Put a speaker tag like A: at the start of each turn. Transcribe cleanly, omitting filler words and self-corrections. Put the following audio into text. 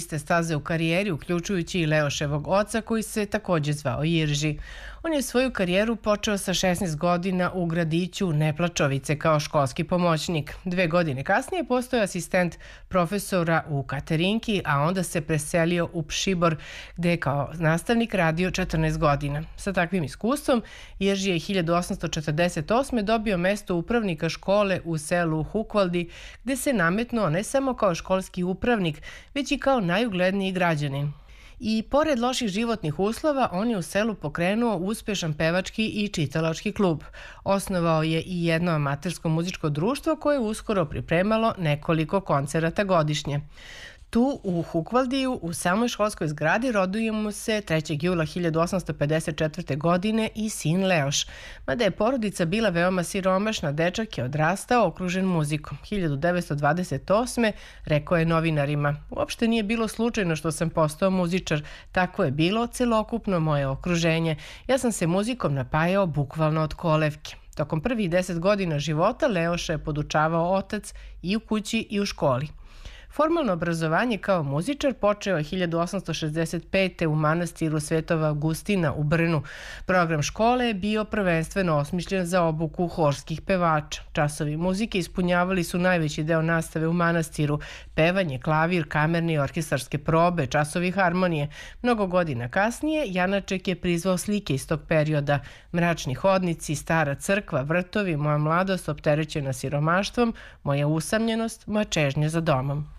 A: iste staze u karijeri, uključujući i Leoševog oca koji se takođe zvao Jirži. On je svoju karijeru počeo sa 16 godina u gradiću Neplačovice kao školski pomoćnik. 2 godine kasnije postao je asistent profesora u Katerinki, a onda se preselio u Pšibor gde je kao nastavnik radio 14 godina. Sa takvim iskustvom Jirži je 1848. dobio mesto upravnika škole u selu Hukvaldi, gde se nametnuo ne samo kao školski upravnik, već i kao najugledniji građanin. I pored loših životnih uslova, on je u selu pokrenuo uspešan pevački i čitalački klub. Osnovao je i jedno amatersko muzičko društvo koje je uskoro pripremalo nekoliko koncerata godišnje. Tu u Hukvaldiju, u samoj školskoj zgradi, roduje mu se 3. jula 1854. godine i sin Leoš. Mada je porodica bila veoma siromašna, dečak je odrastao okružen muzikom. 1928. rekao je novinarima: "Uopšte nije bilo slučajno što sam postao muzičar, tako je bilo celokupno moje okruženje. Ja sam se muzikom napajao bukvalno od kolevke." Tokom prvih 10 godina života Leoša je podučavao otac i u kući i u školi. Formalno obrazovanje kao muzičar počeo je 1865. u manastiru Svetog Avgustina u Brnu. Program škole je bio prvenstveno osmišljen za obuku horskih pevača. Časovi muzike ispunjavali su najveći deo nastave u manastiru: pevanje, klavir, kamerni i orkestarske probe, časovi harmonije. Mnogo godina kasnije Janaček je prizvao slike iz tog perioda: mračni hodnici, stara crkva, vrtovi, moja mladost opterećena siromaštvom, moja usamljenost, moja čežnja za domom.